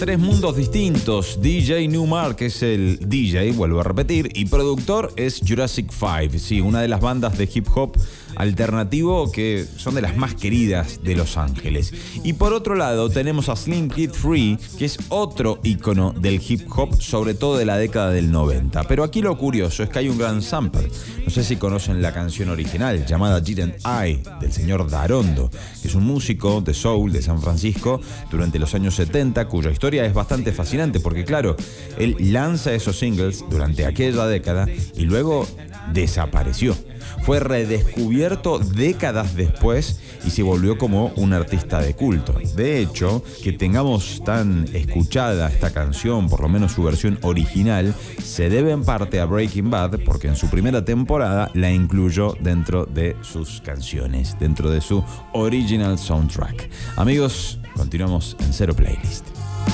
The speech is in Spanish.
Tres mundos distintos. DJ Newmark es el DJ, vuelvo a repetir, y productor es Jurassic 5, sí, una de las bandas de hip hop alternativo que son de las más queridas de Los Ángeles. Y por otro lado tenemos a Slim Kid Free, que es otro ícono del hip hop, sobre todo de la década del 90. Pero aquí lo curioso es que hay un gran sample. No sé si conocen la canción original llamada Didn't I, del señor Darondo, que es un músico de soul de San Francisco durante los años 70, cuya historia es bastante fascinante porque, claro, él lanza esos singles durante aquella década y luego desapareció. Fue redescubierto décadas después y se volvió como un artista de culto. De hecho, que tengamos tan escuchada esta canción, por lo menos su versión original, se debe en parte a Breaking Bad, porque en su primera temporada la incluyó dentro de sus canciones, dentro de su original soundtrack. Amigos, continuamos en Cero Playlist.